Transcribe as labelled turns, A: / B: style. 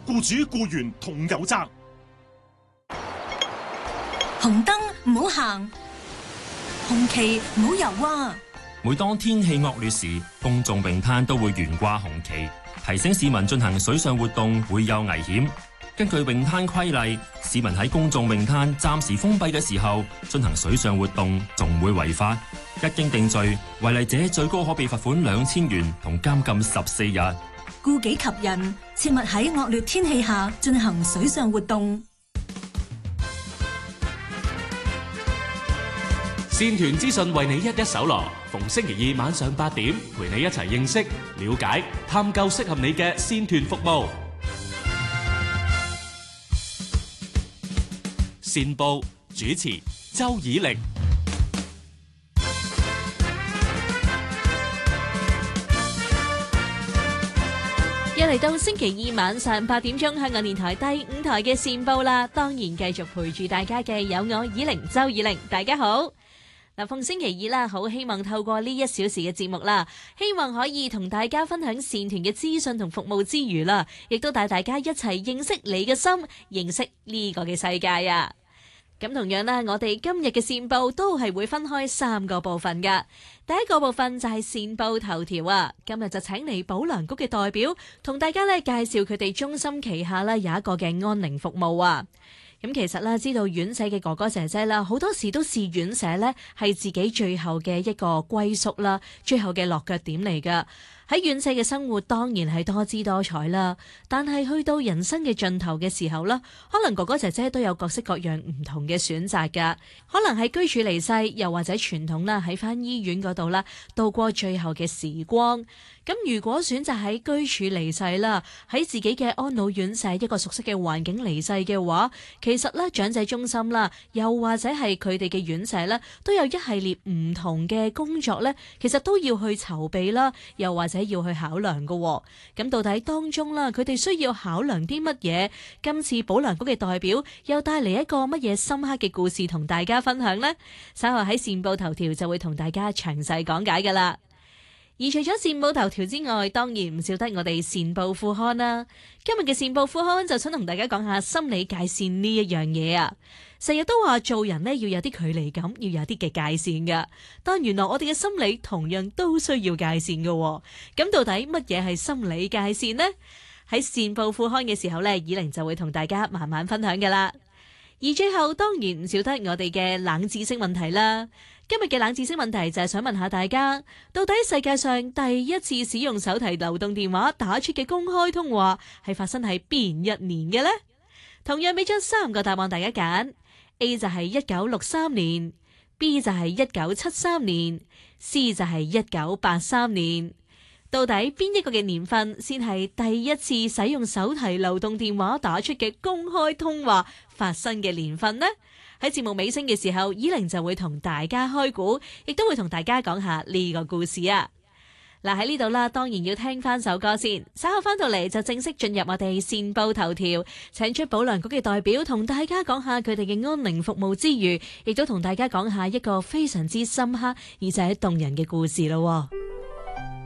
A: 僱主僱員同有責。
B: 紅燈唔好行，紅旗唔好游啊！
C: 每當天氣惡劣時，公眾泳灘都會懸掛紅旗，提醒市民進行水上活動會有危險。根據泳灘規例，市民喺公眾泳灘暫時封閉嘅時候進行水上活動，仲會違法。一經定罪，違例者最高可被罰款2000元同監禁14日。
B: 顧己及人，切勿喺惡劣天氣下進行水上活動。
D: 線團資訊為你一一搜羅，逢星期二晚上8點，陪你一齊認識、了解、探究適合你嘅線團服務。線報主持周以玲。
E: 又嚟到星期二晚上8點鐘，香港電台第5台嘅線報啦。當然繼續陪住大家嘅有我以玲，周以玲。大家好。嗱，逢星期二啦，好希望透過呢1小時嘅節目啦，希望可以同大家分享線團嘅資訊同服務之餘啦，亦都帶大家一齊認識你嘅心，認識呢個嘅世界啊！咁同樣啦，我哋今日嘅線報都係會分開3個部分㗎。第一個部分就係線報頭條啊，今日就請嚟保良局嘅代表同大家咧介紹佢哋中心旗下咧有一個嘅安寧服務啊。咁其實咧，知道院舍嘅哥哥姐姐啦，好多時都視院舍咧係自己最後嘅一個歸宿啦，最後嘅落腳點嚟㗎。喺院舍嘅生活當然係多姿多彩啦，但係去到人生嘅盡頭嘅時候啦，可能哥哥姐姐都有各式各樣唔同嘅選擇㗎。可能係居處離世，又或者傳統啦喺返醫院嗰度啦度過最後嘅時光。咁如果選擇喺居處離世啦，喺自己嘅安老院舍一個熟悉嘅環境離世嘅話，其實咧長者中心啦，又或者係佢哋嘅院舍咧，都有一系列唔同嘅工作咧，其實都要去籌備啦，又或者要去考量嘅。咁到底當中啦，佢哋需要考量啲乜嘢？今次保良局嘅代表又帶嚟一個乜嘢深刻嘅故事同大家分享呢？稍後喺線報頭條就會同大家詳細講解噶啦。而除咗線報頭條之外，當然唔少得我哋線報副刊啦。今日嘅線報副刊就想同大家講下心理界線呢一樣嘢啊。成日都話做人呢要有啲距離感，要有啲嘅界線噶。但原來我哋嘅心理同樣都需要界線噶。咁到底乜嘢係心理界線呢？喺線報副刊嘅時候呢，以玲就會同大家慢慢分享噶啦。而最後當然唔少得我哋嘅冷知識問題啦。今日嘅冷知識問題就係想問下大家，到底世界上第一次使用手提流動電話打出嘅公開通話係發生喺邊一年嘅呢？同樣俾咗3個答案大家揀， A 就係1963年， B 就係1973年， C 就係1983年。到底邊一個嘅年份先係第一次使用手提流動電話打出嘅公開通話發生嘅年份呢？喺節目尾聲嘅時候，以玲就會同大家開估，亦都會同大家講下呢個故事啊！嗱，喺呢度啦，當然要聽翻首歌先，稍後翻到嚟就正式進入我哋線報頭條，請出保良局嘅代表同大家講下佢哋嘅安寧服務之餘，亦都同大家講下一個非常之深刻而且動人嘅故事咯。